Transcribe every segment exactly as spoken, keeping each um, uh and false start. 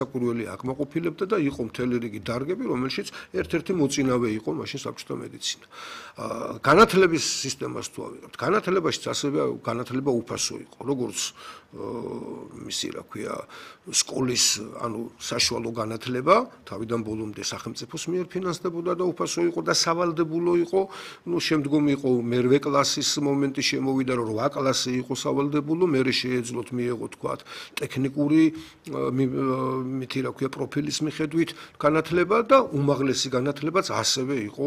საკურველი აკმაყოფილებდა და იყო მთელი რიგი დარგები, რომელშიც ერთ-ერთი მოწინავე იყო მაშინ საბჭოთა მედიცინა. განათლების სისტემას თუ ავიღებთ, განათლებაშიც ასევე განათლება უფასო იყო, როგორც მისი, რა ქვია, სკოლის, ანუ საშუალო განათლება, თავიდან ბოლომდე სახელმწიფოს მიერ ფინანსდებოდა და უფასო იყო და სავალდებულო იყო, ну, შემდგომ იყო მერვე კლასის მომენტი შემოვიდა, რომ რვა კლასი იყო სავალდებულო, მერე შეეძლოთ მიეღო, თქვათ, ტექნიკური მითი, რა ქვია, პროფილის მიხედვით განათლება და უმაღლესი განათლებაც ასევე იყო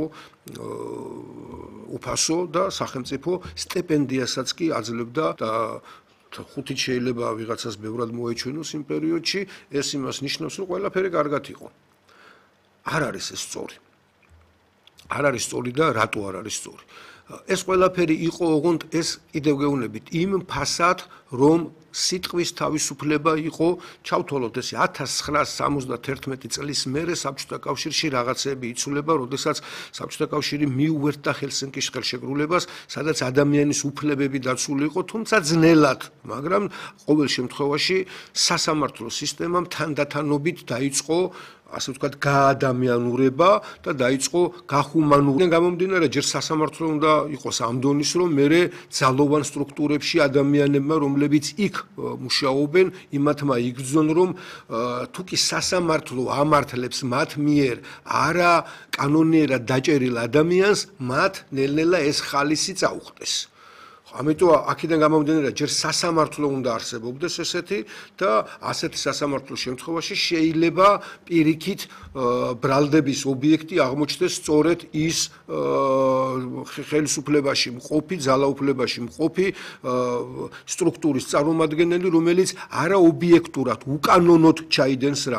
უფასო და სახელმწიფო სტიპენდიასაც კი აძლევდა და ხუთით შეიძლება ვიღაცას ბევრად მოეჩვენოს იმ პერიოდში, ეს იმას ნიშნავს, რომ ყველაფერი კარგად იყო. არ არის ეს სწორი. არ არის სწორი და რატო არ არის სწორი? ეს ყველაფერი იყო ოღონდ ეს კიდევ გეუბნებით იმ ფასად, რომ სიტყვის თავისუფლება იყო, ჩავთვალოთ ესე ათას ცხრაასი სამოცდათერთმეტი წლის მერე საბჭოთა კავშირში რაღაცები იცვლება, როდესაც საბჭოთა კავშირი მიუერთდა ჰელსინკის ხელშეკრულებას, სადაც ადამიანის უფლებები დაცული იყო, თუმცა ძნელად, მაგრამ ყოველ შემთხვევაში სასამართლო სისტემამ თანდათანობით დაიწყო ასე ვთქვათ, გაადამიანურება და დაიწყო გახუმანურება. გამომდინარე, ჯერ სასამართლო უნდა იყოს ამ დონის, რომ მერე ძალოვან სტრუქტურებში ადამიანებმა, რომლებიც იქ მუშაობენ, იმათმა იგრძნონ, რომ თუ კი სასამართლო ამართლებს მათ მიერ არა კანონიერად დაჭერილ ადამიანს, მათ ნელ-ნელა ეს ხალისი წაუხდეს. ამიტომ აქედან გამომდინარე, ჯერ სასამართლო უნდა არსებობდეს ესეთი და ასეთი სასამართლოს შემთხვევაში შეიძლება პირიქით ბრალდების ობიექტი აღმოჩნდეს სწორედ ის ხელისუფლებაში მყოფი, ძალაუფლებაში მყოფი სტრუქტურის წარმომადგენელი, რომელიც არა ობიექტურად, უკანონოდ ჩაიდენს